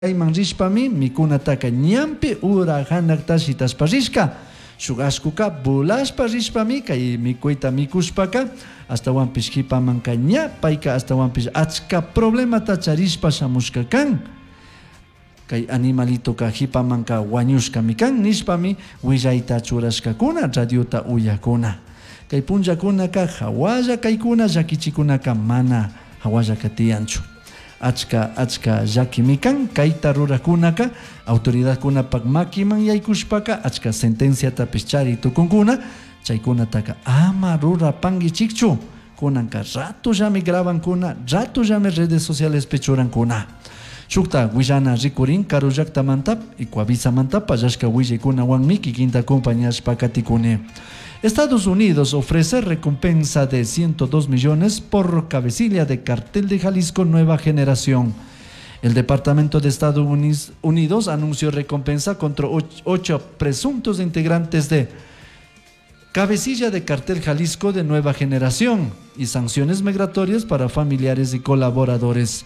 Ayman rishpami mikunataka ñampi urahanaktashi tashparishka shugashkuka bulashpa rishpami kay mikuyta mikushpaka astawan hipamanka ña payka astawanpish achka problemata charishpa shamushka kan kay animalitoka hipamanka wañushkami kan nishpami willayta churashkakuna radiota uyakuna kay punllakunaka hawalla kaykuna llakichikunaka mana hawalla katiyanchu achka llakimikan kayta rurakunaka autoridadkunapak makiman yaykushpaka achka sentenciatapish chari tukunkuna chaykunataka ama rurapankichikchu kunanka ratullami grabankuna ratullami redes sociales churankuna shukta willana rikurin karu llaktamanta y Coavisamanta pallashka willaykunawanmi kikinta acompañashpa katikuni. Estados Unidos ofrece recompensa de 102 millones por cabecilla de cartel de Jalisco Nueva Generación. El Departamento de Estados Unidos anunció recompensa contra 8 presuntos integrantes de cabecilla de cartel Jalisco de Nueva Generación y sanciones migratorias para familiares y colaboradores.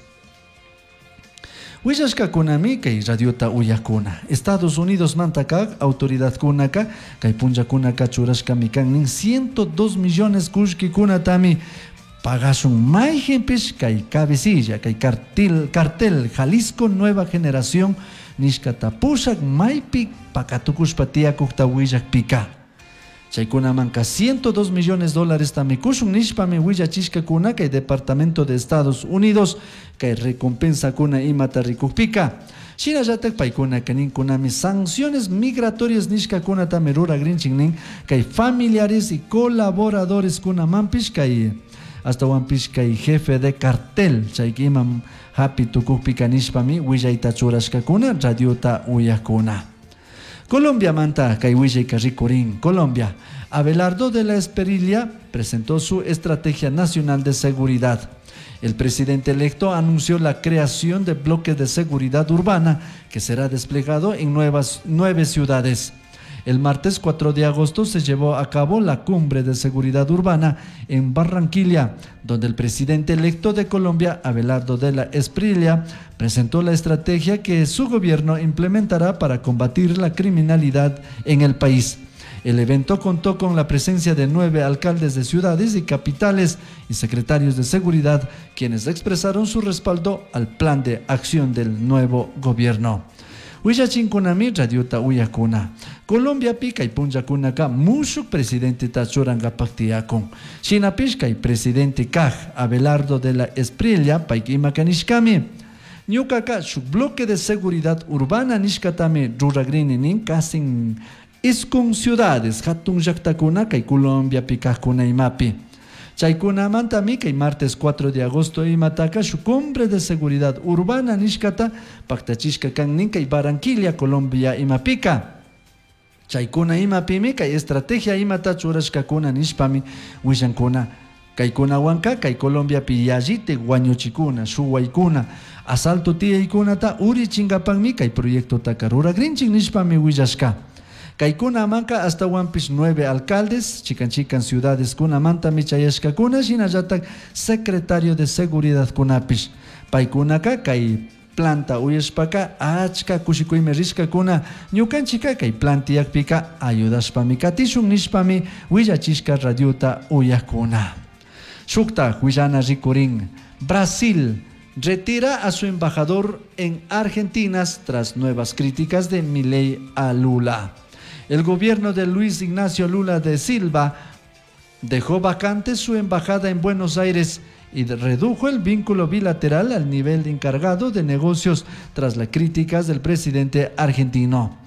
Willashka kunami kay radiota uyakuna. Estados Unidos mantaka autoridad kunaka kay punllakunaka churashkami kannin 102 millones kushkikunatami pagashun mayjinpish kay cabecilla kay cartel Jalisco Nueva Generación nishkata pushak maypi pakatukushpa tiyakukta willakpika. Chaykunamanka 102 millones dólares tamikushun nishpami willachishkakuna kay Departamento de Estados Unidos kay recompensa kuna imata rikukpika. Shinallatak paykuna kaninkunami sanciones migratorias nishkakuna tami ruragrinchiknin kay familiares y colaboradores kunamampish kay hasta wampish kay jefe de cartel chayki imam hapi tukukpika nishpami willayta churashkakuna radiota uyakuna. Colombia manta kay willayka rikurin. Colombia, Abelardo de la Espriella presentó su estrategia nacional de seguridad. El presidente electo anunció la creación de bloques de seguridad urbana que será desplegado en 9 ciudades. El martes 4 de agosto se llevó a cabo la cumbre de seguridad urbana en Barranquilla, donde el presidente electo de Colombia, Abelardo de la Espriella, presentó la estrategia que su gobierno implementará para combatir la criminalidad en el país. El evento contó con la presencia de 9 alcaldes de ciudades y capitales y secretarios de seguridad, quienes expresaron su respaldo al plan de acción del nuevo gobierno. Willachinkunami radiota uyakuna. Colombia pica y punjakunaka mushuk presidente tachuranga paktiakun. Shinapishka y presidente Kaj Abelardo de la Espriella paikima kanishkami. Ñukaka shuk bloque de seguridad urbana nishkatami ruragrininin kasin iskun ciudades hatun llaktakuna kay Colombia pikakuna imapi. Chaykunamantami kay martes 4 de agosto imataka su cumbre de seguridad urbana nishkata paktachishka kannin kay Barranquilla, Colombia imapika. Chaykuna imapimi kay estrategia imata churashkakuna nishpami wishankuna kaykunawanka kay Colombia piyallite wañuchikuna shuwaykuna asalto tiyaykunata urichingapanmi kay proyecto taka ruragrinchik nishpami willashka. Kaykunamanka hasta wampish 9 alcaldes, chican ciudades kunamanta michayashkakuna, shinallatak secretario de seguridad kunapish. Paykunaka kay planta uyashpaka achka kushikuymi rishkakuna, ñukanchika kay plantiyakpika ayudashpami katishun nishpami willachishka radiota uyakuna. Shukta willana rikurin. Brasil retira a su embajador en Argentina tras nuevas críticas de Milei a Lula. El gobierno de Luis Ignacio Lula da Silva dejó vacante su embajada en Buenos Aires y redujo el vínculo bilateral al nivel de encargado de negocios tras las críticas del presidente argentino.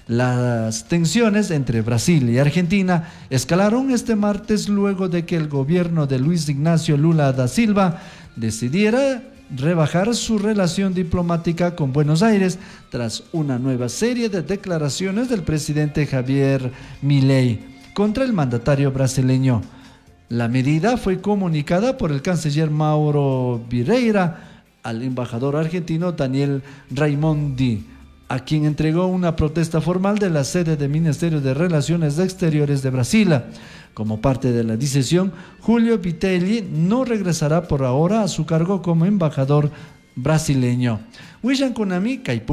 Las tensiones entre Brasil y Argentina escalaron este martes luego de que el gobierno de Luis Ignacio Lula da Silva decidiera rebajar su relación diplomática con Buenos Aires tras una nueva serie de declaraciones del presidente Javier Milei contra el mandatario brasileño. La medida fue comunicada por el canciller Mauro Vieira al embajador argentino Daniel Raimondi, a quien entregó una protesta formal de la sede del Ministerio de Relaciones Exteriores de Brasil. Como parte de la decisión, Julio Vitelli no regresará por ahora a su cargo como embajador brasileño. Wishan kunami kay